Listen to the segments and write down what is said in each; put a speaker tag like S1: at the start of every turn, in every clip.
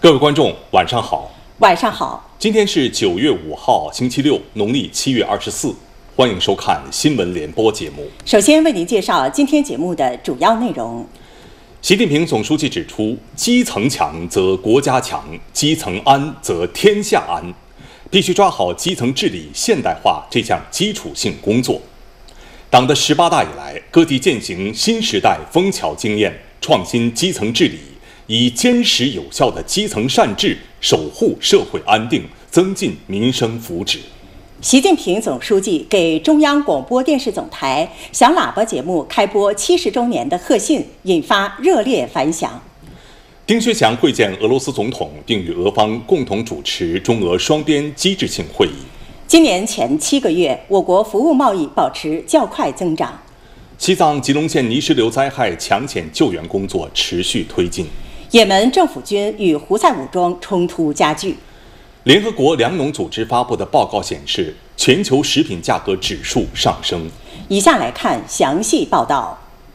S1: 各位观众，晚上好。
S2: 晚上好。
S1: 今天是9月5号，星期六，农历7月24。欢迎收看新闻联播节目。
S2: 首先为您介绍今天节目的主要内容。
S1: 习近平总书记指出，基层强则国家强，基层安则天下安，必须抓好基层治理现代化这项基础性工作。党的18大以来，各地践行新时代枫桥经验，创新基层治理，以坚实有效的基层善治守护社会安定，增进民生福祉。
S2: 习近平总书记给中央广播电视总台小喇叭节目开播70周年的贺信引发热烈反响。
S1: 丁薛祥会见俄罗斯总统，并与俄方共同主持中俄双边机制性会议。
S2: 今年前7个月，我国服务贸易保持较快增长。
S1: 西藏吉隆县泥石流灾害抢险救援工作持续推进。
S2: 也门政府军与胡塞武装冲突加剧。
S1: 联合国粮农组织发布的报告显示，全球食品价格指数上升。
S2: 以下来看详细报道。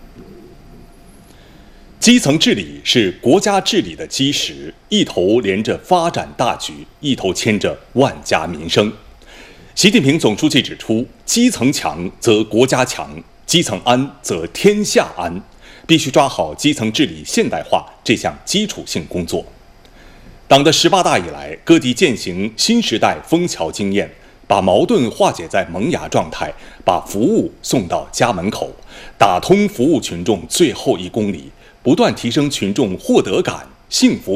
S1: 基层治理是国家治理的基石，一头连着发展大局，一头牵着万家民生。习近平总书记指出，基层强则国家强，基层安则天下安，必须抓好基层治理现代化这项基础性工作。党的18大以来，各地践行新时代枫桥经验，把矛盾化解在萌芽状态，把服务送到家门口，打通服务群众最后1公里，不断提升群众获得感、幸福